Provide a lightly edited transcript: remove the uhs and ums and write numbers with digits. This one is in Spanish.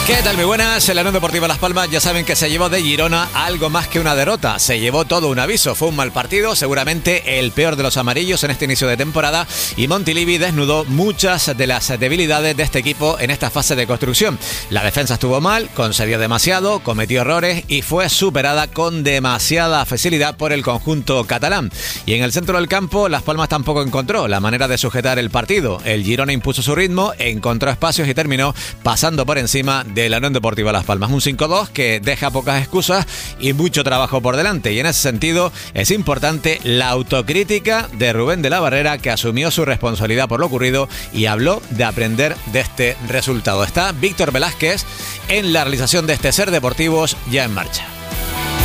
¿Qué tal? Muy buenas. El Unión Deportiva Las Palmas ya saben que se llevó de Girona algo más que una derrota. Se llevó todo un aviso. Fue un mal partido, seguramente el peor de los amarillos en este inicio de temporada, y Montilivi desnudó muchas de las debilidades de este equipo en esta fase de construcción. La defensa estuvo mal, concedió demasiado, cometió errores y fue superada con demasiada facilidad por el conjunto catalán. Y en el centro del campo, Las Palmas tampoco encontró la manera de sujetar el partido. El Girona impuso su ritmo, encontró espacios y terminó pasando por encima de la Unión Deportiva Las Palmas. Un 5-2 que deja pocas excusas y mucho trabajo por delante. Y en ese sentido es importante la autocrítica de Rubén de la Barrera, que asumió su responsabilidad por lo ocurrido y habló de aprender de este resultado. Está Víctor Velázquez en la realización de este Ser Deportivos, ya en marcha.